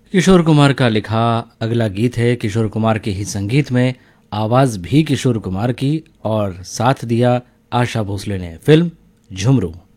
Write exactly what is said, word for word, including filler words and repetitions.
किशोर कुमार का लिखा अगला गीत है किशोर कुमार के ही संगीत में, आवाज़ भी किशोर कुमार की और साथ दिया आशा भोसले ने। फिल्म झुमरू।